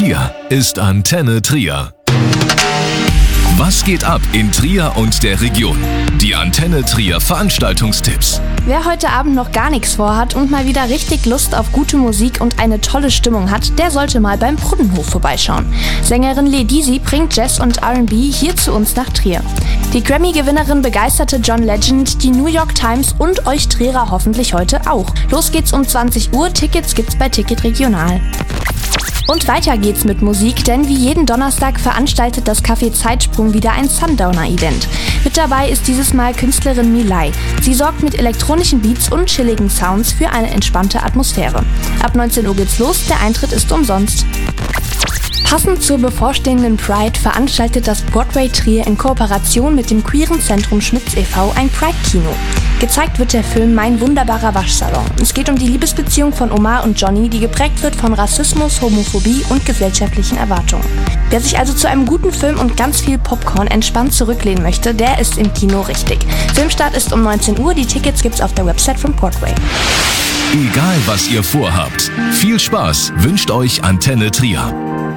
Hier ist Antenne Trier. Was geht ab in Trier und der Region? Die Antenne Trier Veranstaltungstipps. Wer heute Abend noch gar nichts vorhat und mal wieder richtig Lust auf gute Musik und eine tolle Stimmung hat, der sollte mal beim Brunnenhof vorbeischauen. Sängerin Ledisi bringt Jazz und R&B hier zu uns nach Trier. Die Grammy-Gewinnerin begeisterte John Legend, die New York Times und euch Trierer hoffentlich heute auch. Los geht's um 20 Uhr, Tickets gibt's bei Ticket Regional. Und weiter geht's mit Musik, denn wie jeden Donnerstag veranstaltet das Café Zeitsprung wieder ein Sundowner-Event. Mit dabei ist dieses Mal Künstlerin Milay. Sie sorgt mit elektronischen Beats und chilligen Sounds für eine entspannte Atmosphäre. Ab 19 Uhr geht's los, der Eintritt ist umsonst. Passend zur bevorstehenden Pride veranstaltet das Broadway Trier in Kooperation mit dem queeren Zentrum Schmitz e.V. ein Pride-Kino. Gezeigt wird der Film Mein wunderbarer Waschsalon. Es geht um die Liebesbeziehung von Omar und Johnny, die geprägt wird von Rassismus, Homophobie und gesellschaftlichen Erwartungen. Wer sich also zu einem guten Film und ganz viel Popcorn entspannt zurücklehnen möchte, der ist im Kino richtig. Filmstart ist um 19 Uhr, die Tickets gibt's auf der Website von Broadway. Egal was ihr vorhabt, viel Spaß wünscht euch Antenne Trier.